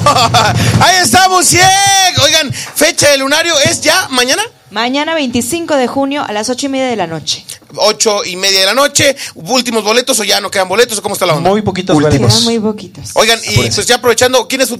Ahí estamos, Cieg. Oigan, fecha del lunario es ya mañana. Mañana 25 de junio a las 8:30 de la noche. 8:30 de la noche. ¿Últimos boletos o ya no quedan boletos o cómo está la onda? Muy poquitos Quedan boletos. muy poquitos. Oigan, y pues ya aprovechando, ¿quién es su